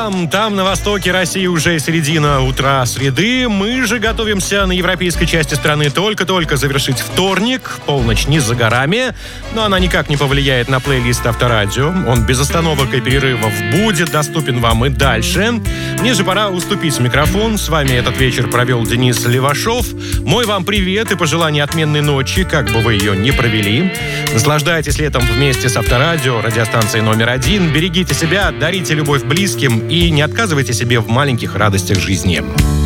Там на востоке России уже середина утра среды. Мы же готовимся на европейской части страны только-только завершить вторник. Полночь не за горами, но она никак не повлияет на плейлист Авторадио. Он без остановок и перерывов будет доступен вам и дальше. Мне же пора уступить микрофон. С вами этот вечер провел Денис Левашов. Мой вам привет и пожелание отменной ночи, как бы вы ее ни провели. Наслаждайтесь летом вместе с Авторадио, радиостанцией номер 1. Берегите себя, дарите любовь близким и не отказывайте себе в маленьких радостях жизни.